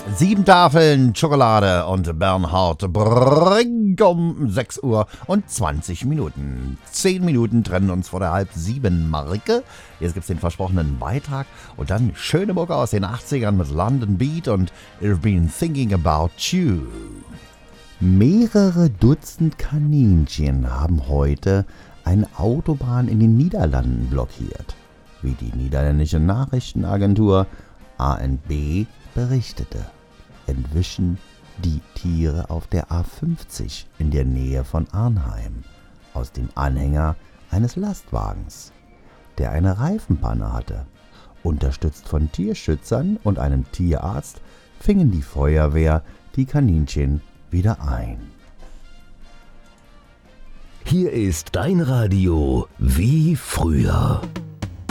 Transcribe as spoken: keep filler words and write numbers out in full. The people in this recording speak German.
Sieben Tafeln Schokolade und Bernhard Brink um sechs Uhr und zwanzig Minuten. Zehn Minuten trennen uns vor der halb sieben Marke. Jetzt gibt's den versprochenen Beitrag und dann schöne Mucke aus den achtzigern mit London Beat und I've Been Thinking About You. Mehrere Dutzend Kaninchen haben heute eine Autobahn in den Niederlanden blockiert, wie die niederländische Nachrichtenagentur A N B berichtete. Entwischen die Tiere auf der A fünfzig in der Nähe von Arnheim aus dem Anhänger eines Lastwagens, der eine Reifenpanne hatte. Unterstützt von Tierschützern und einem Tierarzt fingen die Feuerwehr die Kaninchen wieder ein. Hier ist dein Radio wie früher.